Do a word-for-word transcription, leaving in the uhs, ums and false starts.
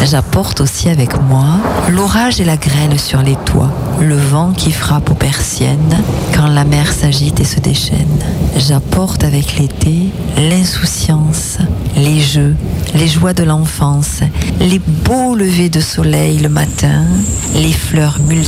J'apporte aussi avec moi l'orage et la grêle sur les toits, le vent qui frappe aux persiennes quand la mer s'agite et se déchaîne. J'apporte avec l'été l'insouciance, les jeux, les joies de l'enfance, les beaux levers de soleil le matin, les fleurs multiples